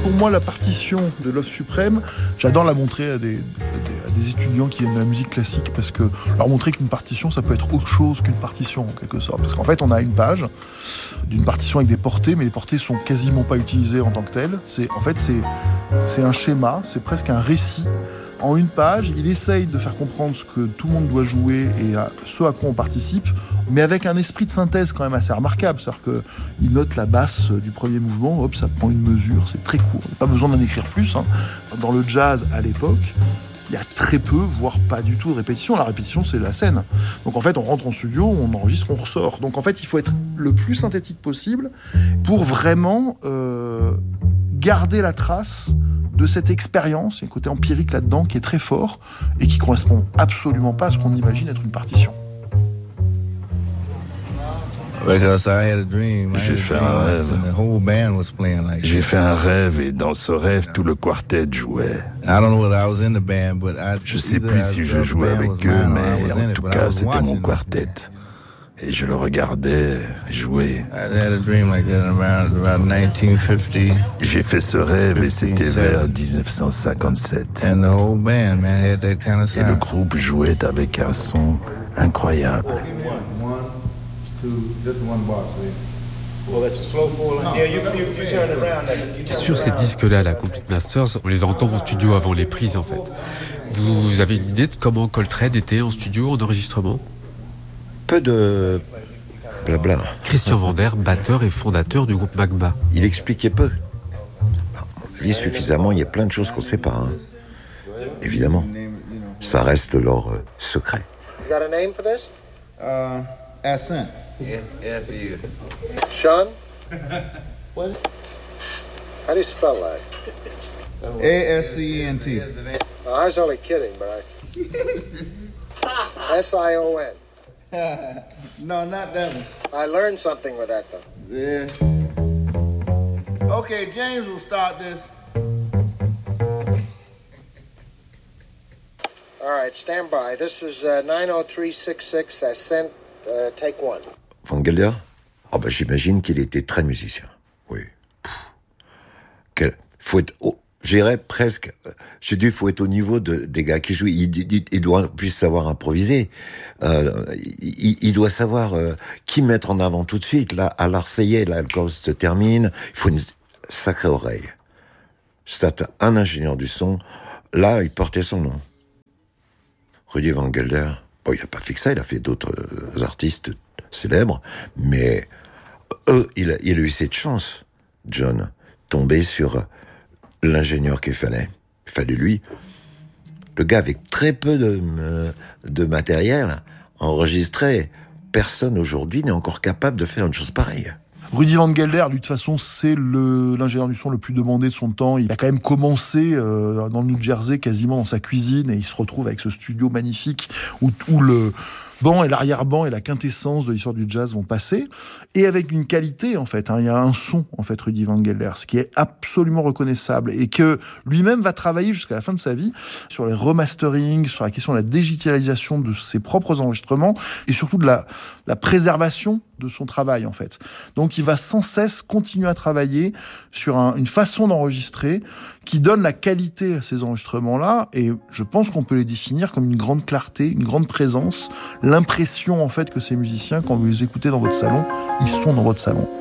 pour moi, la partition de Love Suprême, j'adore la montrer à des étudiants qui viennent de la musique classique, parce que leur montrer qu'une partition, ça peut être autre chose qu'une partition, en quelque sorte. Parce qu'en fait, on a une page d'une partition avec des portées, mais les portées sont quasiment pas utilisées en tant que telles. C'est un schéma, c'est presque un récit. En une page, il essaye de faire comprendre ce que tout le monde doit jouer et ce à quoi on participe, mais avec un esprit de synthèse quand même assez remarquable. C'est-à-dire qu'il note la basse du premier mouvement, hop, ça prend une mesure, c'est très court. Il n'y a pas besoin d'en écrire plus. Dans le jazz, à l'époque, il y a très peu, voire pas du tout de répétition. La répétition, c'est la scène. Donc en fait, on rentre en studio, on enregistre, on ressort. Donc en fait, il faut être le plus synthétique possible pour vraiment garder la trace de cette expérience. Il y a un côté empirique là-dedans qui est très fort et qui correspond absolument pas à ce qu'on imagine être une partition. J'ai fait un rêve et dans ce rêve, tout le quartet jouait. Je sais plus si je jouais avec eux, mais en tout cas, c'était mon quartet. Et je le regardais jouer. J'ai fait ce rêve et c'était vers 1957. Et le groupe jouait avec un son incroyable. Sur ces disques-là, la Complete Masters, on les entend en studio avant les prises, en fait. Vous avez une idée de comment Coltrane était en studio, en enregistrement ? Peu de blabla. Christian Vander, batteur et fondateur du groupe Magma. Il expliquait peu. À mon avis, suffisamment, il y a plein de choses qu'on ne sait pas. Évidemment. Ça reste leur secret. You got a name for this? Ascent. F-U. Sean? What? How do you spell that? A-S-C-E-N-T. I was only kidding, but S-I-O-N. No, not that one. I learned something with that, though. Yeah. Okay, James will start this. All right, stand by. This is 90366 Ascent, take one. Van Gelder? J'imagine qu'il était très musicien. Oui. Faut être... J'irais presque... J'ai dit, il faut être au niveau des gars qui jouent. Il doit plus savoir improviser. Il doit savoir qui mettre en avant tout de suite. Là, à l'Arseillais, là, le chorus se termine. Il faut une sacrée oreille. C'est un ingénieur du son. Là, il portait son nom. Rudy Van Gelder. Bon, il n'a pas fait que ça. Il a fait d'autres artistes célèbres. Mais il a eu cette chance, John, tomber sur... l'ingénieur qu'il fallait. Il fallait lui. Le gars avec très peu de matériel enregistré. Personne aujourd'hui n'est encore capable de faire une chose pareille. Rudy Van Gelder, lui, de toute façon, c'est l'ingénieur du son le plus demandé de son temps. Il a quand même commencé dans le New Jersey, quasiment dans sa cuisine, et il se retrouve avec ce studio magnifique où le banc et l'arrière-banc et la quintessence de l'histoire du jazz vont passer, et avec une qualité, en fait. Il y a un son, en fait, Rudy Van Gelder, ce qui est absolument reconnaissable, et que lui-même va travailler jusqu'à la fin de sa vie sur les remasterings, sur la question de la digitalisation de ses propres enregistrements, et surtout de la préservation de son travail, en fait. Donc, il va sans cesse continuer à travailler sur une façon d'enregistrer qui donne la qualité à ces enregistrements-là, et je pense qu'on peut les définir comme une grande clarté, une grande présence, l'impression, en fait, que ces musiciens, quand vous les écoutez dans votre salon, ils sont dans votre salon.